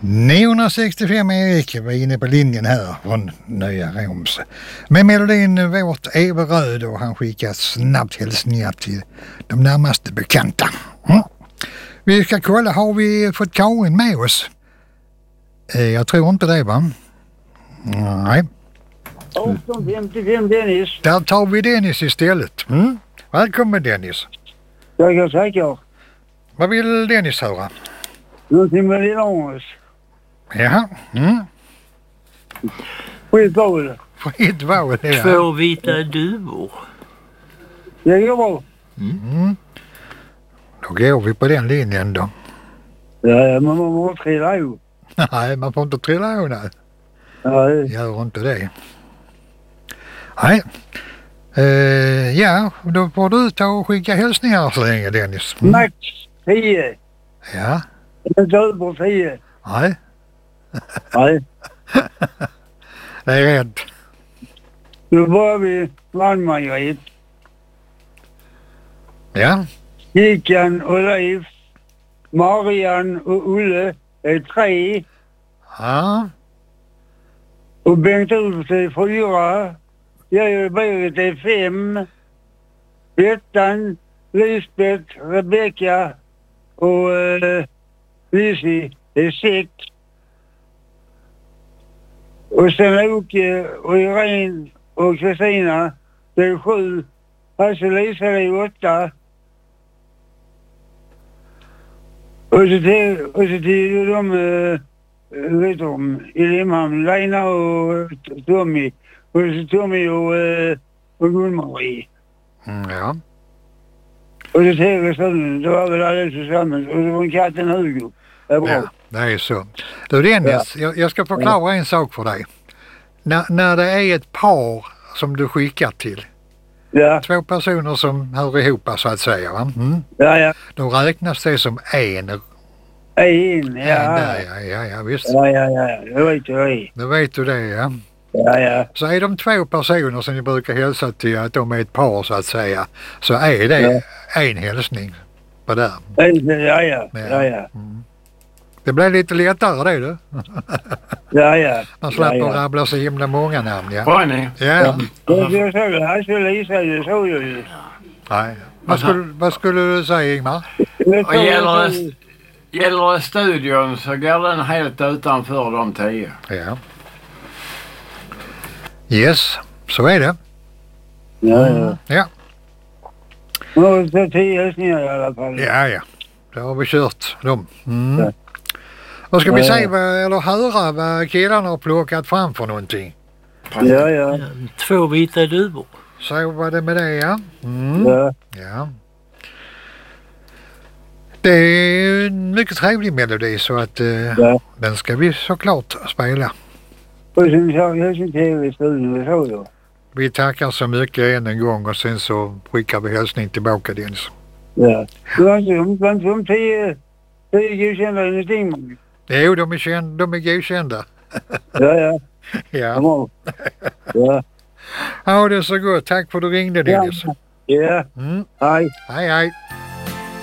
965 Erik var inne på linjen här från Nya Roms. Med melodin Vårt Everöd, och han skickar snabbt hälsningar till de närmaste bekanta. Vi ska kolla, har vi fått Karin med oss? Jag tror inte det, va? Nej. 1855 Dennis. Där tar vi Dennis istället. Välkommen Dennis. Tackar. Vad vill Dennis höra? Någonting med lilla ångest. Jaha. Fritt val. Fritt val, ja. 2 vita duvor. Det går bra. Då går vi på den linjen då. Ja, men man måste trilla ihop. Nej, man får inte trilla ihop. Nej. Gör inte det. Nej. Ja, då får du ta och skicka hälsningar så länge, Dennis. Max 10. Ja. Inte över 10. Nej. Nej. Det är rätt. Då börjar vi Malmögrit. Ja. Gikan och Leif. Marian och Ulle är 3. Ja. Och Bengt Ulf är 4. Jag och Berit är 5. Bettan, Lisbeth, Rebecka och Lizzie är 6. Och sen Åke och Irene och Kristina, det är 7. Hasse Lisa är 8. Och så till de, vet de, i Limhamn, Lena och Tommy. Och så Tommy och Gun-Marie. Ja. Och så till stunden, då var väl alla tillsammans. Och så var katten Hugo. Det är bra. Ja, det är så. Du Dennis, jag ska förklara en sak för dig. När det är ett par som du skickar till. Ja. 2 personer som hör ihop så att säga, va? Ja. Då räknas det som en. Ja, visst. Ja, det vet jag. Då vet du det, ja. Ja. Så är de 2 personer som ni brukar hälsa till att de är ett par så att säga, så är det en hälsning på där. Ja. Det blir lite lättare det du. Ja. Man släpper rabbla så himla många namn, ja. Vad är ni? Ja. Jag såg Hasse Lisa, det såg jag ju. Nej. Vad skulle du säga, Ingmar? Och gäller det studion så går den helt utanför de 10. Ja. Yes, så är det. Ja. Och så 10 hälsningar i alla fall. Ja. Då har vi kört dem. Vad ska vi säga eller höra vad killarna har plockat fram för någonting? Ja. 2 vita duvor. Så var det med det, ja. Ja. Det är en mycket trevlig melodi så att den ska vi såklart spela. Och sen sa jag sin tv i studion, det såg jag. Vi tackar så mycket en gång och sen så skickar vi hälsning tillbaka Dennis. Ja. Det var inte om 10 godkända ingenting. Jo, de är godkända. Ja. Ja. Ja. Ja, det är så gott. Tack för att du ringde Dennis. Ja. Hej. Hej.